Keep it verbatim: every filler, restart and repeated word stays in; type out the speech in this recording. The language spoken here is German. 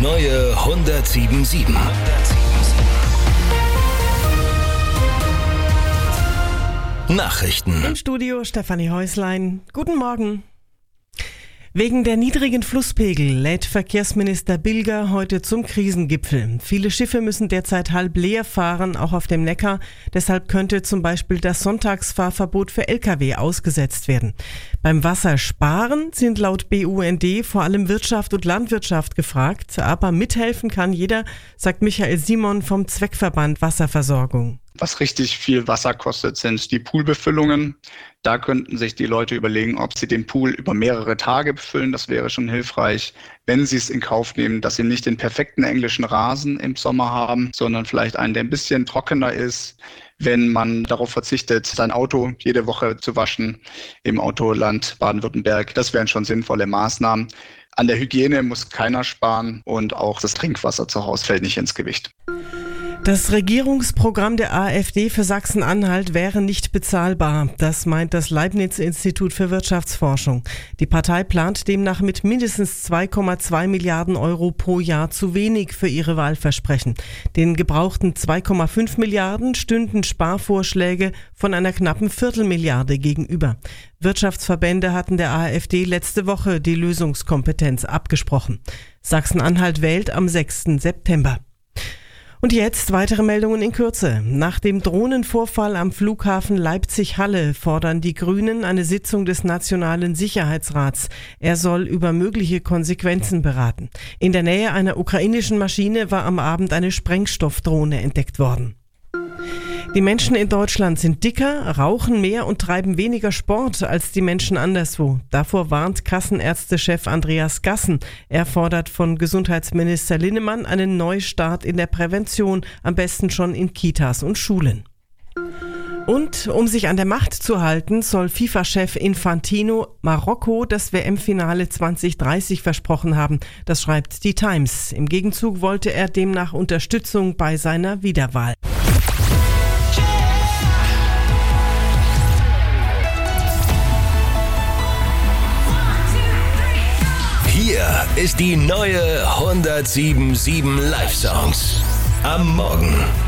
neue hundertsieben Komma sieben. Nachrichten. Im Studio Stefanie Häuslein. Guten Morgen. Wegen der niedrigen Flusspegel lädt Verkehrsminister Bilger heute zum Krisengipfel. Viele Schiffe müssen derzeit halb leer fahren, auch auf dem Neckar. Deshalb könnte zum Beispiel das Sonntagsfahrverbot für L K W ausgesetzt werden. Beim Wassersparen sind laut B U N D vor allem Wirtschaft und Landwirtschaft gefragt. Aber mithelfen kann jeder, sagt Michael Simon vom Zweckverband Wasserversorgung. Was richtig viel Wasser kostet, sind die Poolbefüllungen. Da könnten sich die Leute überlegen, ob sie den Pool über mehrere Tage befüllen. Das wäre schon hilfreich, wenn sie es in Kauf nehmen, dass sie nicht den perfekten englischen Rasen im Sommer haben, sondern vielleicht einen, der ein bisschen trockener ist, wenn man darauf verzichtet, sein Auto jede Woche zu waschen im Autoland Baden-Württemberg. Das wären schon sinnvolle Maßnahmen. An der Hygiene muss keiner sparen und auch das Trinkwasser zu Hause fällt nicht ins Gewicht. Das Regierungsprogramm der AfD für Sachsen-Anhalt wäre nicht bezahlbar. Das meint das Leibniz-Institut für Wirtschaftsforschung. Die Partei plant demnach mit mindestens zwei Komma zwei Milliarden Euro pro Jahr zu wenig für ihre Wahlversprechen. Den gebrauchten zwei Komma fünf Milliarden stünden Sparvorschläge von einer knappen Viertelmilliarde gegenüber. Wirtschaftsverbände hatten der AfD letzte Woche die Lösungskompetenz abgesprochen. Sachsen-Anhalt wählt am sechsten September. Und jetzt weitere Meldungen in Kürze. Nach dem Drohnenvorfall am Flughafen Leipzig-Halle fordern die Grünen eine Sitzung des Nationalen Sicherheitsrats. Er soll über mögliche Konsequenzen beraten. In der Nähe einer ukrainischen Maschine war am Abend eine Sprengstoffdrohne entdeckt worden. Die Menschen in Deutschland sind dicker, rauchen mehr und treiben weniger Sport als die Menschen anderswo. Davor warnt Kassenärztechef Andreas Gassen. Er fordert von Gesundheitsminister Linnemann einen Neustart in der Prävention, am besten schon in Kitas und Schulen. Und um sich an der Macht zu halten, soll FIFA-Chef Infantino Marokko das W M-Finale zwanzig dreißig versprochen haben. Das schreibt die Times. Im Gegenzug wollte er demnach Unterstützung bei seiner Wiederwahl. Hier ist die neue hundertsieben Komma sieben Live-Songs. Am Morgen.